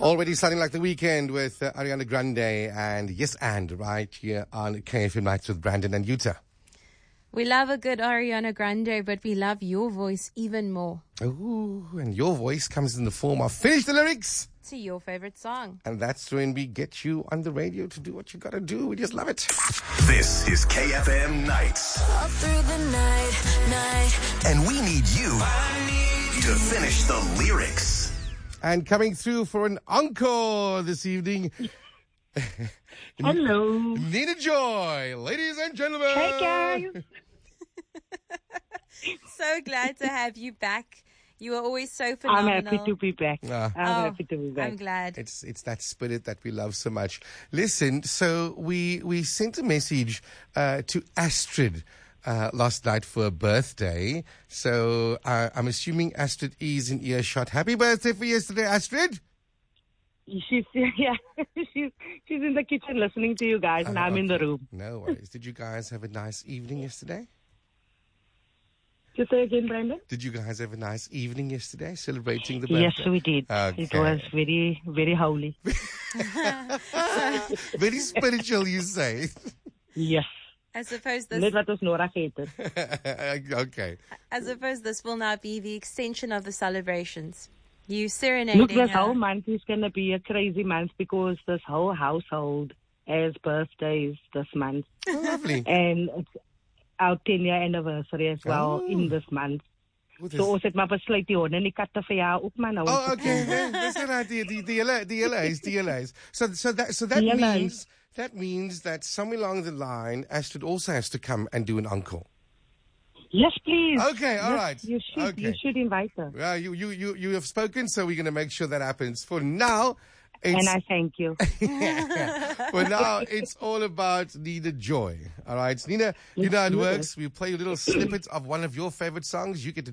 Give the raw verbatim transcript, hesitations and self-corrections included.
Already starting like the weekend with uh, Ariana Grande and Yes And right here on K F M Nights with Brandon and Utah. We love a good Ariana Grande, but we love your voice even more. Ooh, and your voice comes in the form of Finish the Lyrics to your favorite song. And that's when we get you on the radio to do what you gotta do. We just love it. This is K F M Nights. All through the night, night. And we need you to finish the lyrics. And coming through for an encore this evening. Hello. Nina Joy, ladies and gentlemen. Hey, guys. So glad to have you back. You are always so phenomenal. I'm happy to be back. Ah. I'm Oh, happy to be back. I'm glad. It's it's that spirit that we love so much. Listen, so we we sent a message uh, to Astrid uh, last night for her birthday. So uh, I'm assuming Astrid is in earshot. Happy birthday for yesterday, Astrid. She's yeah, she's she's in the kitchen listening to you guys, and Uh, I'm in the okay. room. No worries. Did you guys have a nice evening yesterday? Just say again, Brandon. Did you guys have a nice evening yesterday, celebrating the Yes, birthday? we did. Okay. It was very, very holy. Very spiritual, you say. Yes. I suppose Net this, wat ons nodig het. Okay. I suppose this will now be the extension of the celebrations. You Look, serenading this her. whole month is going to be a crazy month because this whole household has birthdays this month. Oh, lovely. And it's our ten-year anniversary as well Oh. in this month. What is- So ons het maar besluit die honde en die katte vir jou ook maar nou. Oh, okay. That- That's the idea. The the L A, the L As, the L As. So so that so that The L As. means that means that somewhere along the line, Astrid also has to come and do an encore. Yes, please. Okay, all Yes, right. You should, Okay. you should invite her. Uh, you you you you have spoken, so we're going to make sure that happens. For now, it's And I thank you. for now it's all about Nina Joy. All right, Nina. You know how it Yes. works. We play a little snippet of one of your favorite songs. You get to